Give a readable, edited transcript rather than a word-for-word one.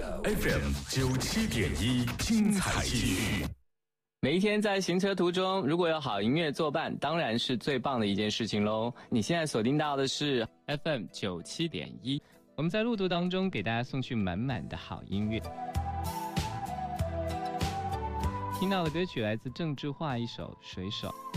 FM 97.1，精彩继续。 每一天在行车途中，如果有好音乐作伴，当然是最棒的一件事情咯。你现在锁定到的是 FM 97.1，我们在路途当中给大家送去满满的好音乐。听到的歌曲来自郑智化一首《水手》。